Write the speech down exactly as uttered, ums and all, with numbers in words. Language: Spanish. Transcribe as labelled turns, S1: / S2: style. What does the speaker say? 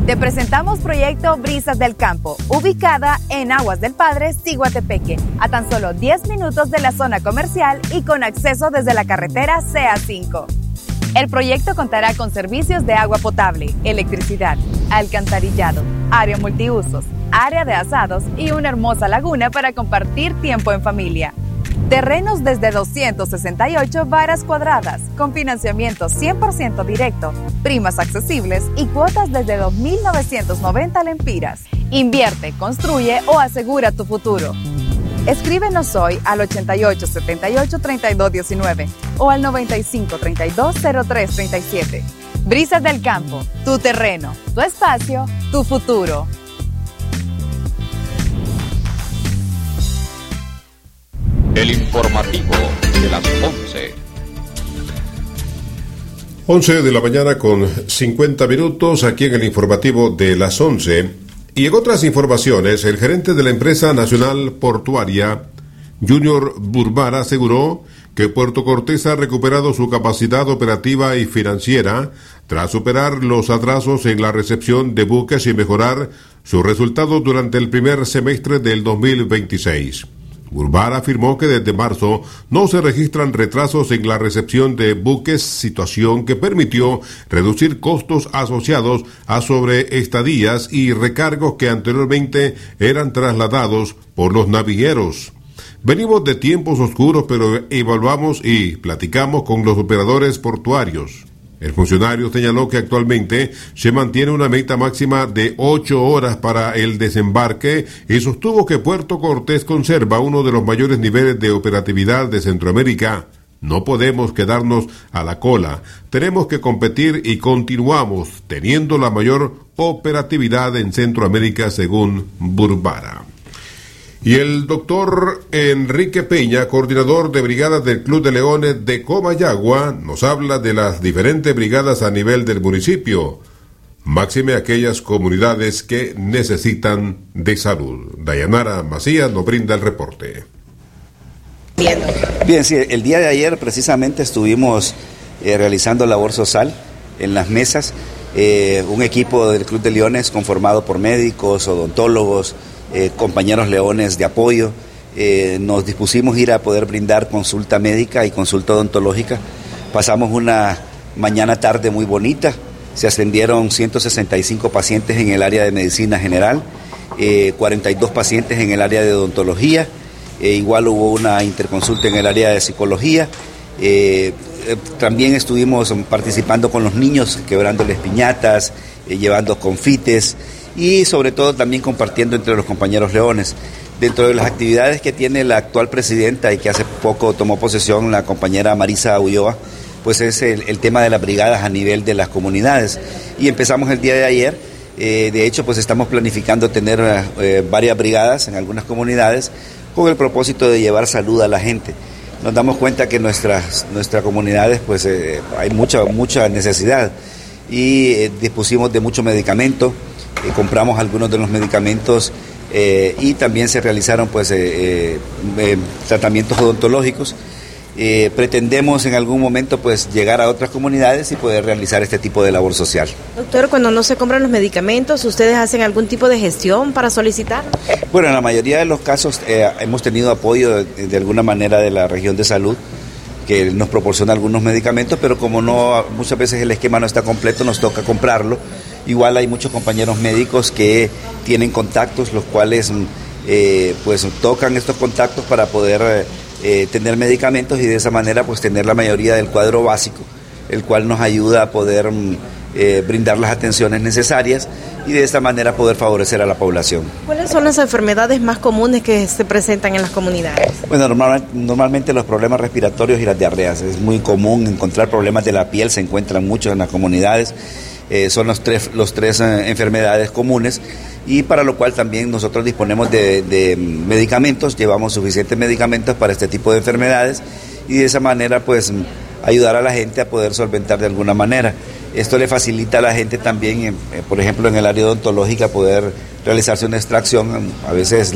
S1: Te presentamos Proyecto Brisas del Campo, ubicada en Aguas del Padre, Ciguatepeque, a tan solo diez minutos de la zona comercial y con acceso desde la carretera C A cinco. El proyecto contará con servicios de agua potable, electricidad, alcantarillado, área multiusos, área de asados y una hermosa laguna para compartir tiempo en familia. Terrenos desde doscientas sesenta y ocho varas cuadradas, con financiamiento cien por ciento directo, primas accesibles y cuotas desde dos mil novecientos noventa lempiras. Invierte, construye o asegura tu futuro. Escríbenos hoy al ochenta y ocho setenta y ocho treinta y dos diecinueve o al noventa y cinco treinta y dos cero tres treinta y siete. Brisas del Campo, tu terreno, tu espacio, tu futuro.
S2: El informativo de las once.
S3: once de la mañana con cincuenta minutos aquí en el informativo de las once. Y en otras informaciones, el gerente de la empresa nacional portuaria, Junior Burbara, aseguró que Puerto Cortés ha recuperado su capacidad operativa y financiera tras superar los atrasos en la recepción de buques y mejorar sus resultados durante el primer semestre del dos mil veintiséis. Burbara afirmó que desde marzo no se registran retrasos en la recepción de buques, situación que permitió reducir costos asociados a sobreestadías y recargos que anteriormente eran trasladados por los navieros. Venimos de tiempos oscuros, pero evaluamos y platicamos con los operadores portuarios. El funcionario señaló que actualmente se mantiene una meta máxima de ocho horas para el desembarque y sostuvo que Puerto Cortés conserva uno de los mayores niveles de operatividad de Centroamérica. No podemos quedarnos a la cola, tenemos que competir y continuamos teniendo la mayor operatividad en Centroamérica, según Burbara. Y el doctor Enrique Peña, coordinador de brigadas del Club de Leones de Comayagua, nos habla de las diferentes brigadas a nivel del municipio, máxime aquellas comunidades que necesitan de salud. Dayanara Macías nos brinda el reporte.
S4: Bien, Bien sí, el día de ayer precisamente estuvimos eh, realizando labor social en las mesas, eh, un equipo del Club de Leones conformado por médicos, odontólogos, Eh, compañeros leones de apoyo, eh, nos dispusimos a ir a poder brindar consulta médica y consulta odontológica. Pasamos una mañana tarde muy bonita, se atendieron ciento sesenta y cinco pacientes en el área de medicina general, eh, cuarenta y dos pacientes en el área de odontología, eh, igual hubo una interconsulta en el área de psicología. Eh, eh, también estuvimos participando con los niños, quebrándoles piñatas, eh, llevando confites, y sobre todo también compartiendo entre los compañeros leones. Dentro de las actividades que tiene la actual presidenta y que hace poco tomó posesión la compañera Marisa Ulloa, pues es el, el tema de las brigadas a nivel de las comunidades. Y empezamos el día de ayer, eh, de hecho pues estamos planificando tener eh, varias brigadas en algunas comunidades con el propósito de llevar salud a la gente. Nos damos cuenta que nuestras, nuestras comunidades pues eh, hay mucha, mucha necesidad y eh, dispusimos de mucho medicamento. Eh, compramos algunos de los medicamentos eh, y también se realizaron pues eh, eh, eh, tratamientos odontológicos. Eh, pretendemos en algún momento pues llegar a otras comunidades y poder realizar este tipo de labor social.
S5: Doctor, cuando no se compran los medicamentos, ¿ustedes hacen algún tipo de gestión para solicitar?
S4: Bueno, en la mayoría de los casos eh, hemos tenido apoyo de, de alguna manera de la región de salud, que nos proporciona algunos medicamentos, pero como no muchas veces el esquema no está completo, nos toca comprarlo. Igual hay muchos compañeros médicos que tienen contactos, los cuales eh, pues tocan estos contactos para poder eh, tener medicamentos y de esa manera pues tener la mayoría del cuadro básico, el cual nos ayuda a poder eh, brindar las atenciones necesarias y de esta manera poder favorecer a la población.
S5: ¿Cuáles son las enfermedades más comunes que se presentan en las comunidades?
S4: Bueno, normal, normalmente los problemas respiratorios y las diarreas. Es muy común encontrar problemas de la piel, se encuentran muchos en las comunidades. Eh, son los tres, los tres eh, enfermedades comunes y para lo cual también nosotros disponemos de, de medicamentos, llevamos suficientes medicamentos para este tipo de enfermedades y de esa manera pues ayudar a la gente a poder solventar de alguna manera. Esto le facilita a la gente también, eh, por ejemplo en el área odontológica, poder realizarse una extracción, a veces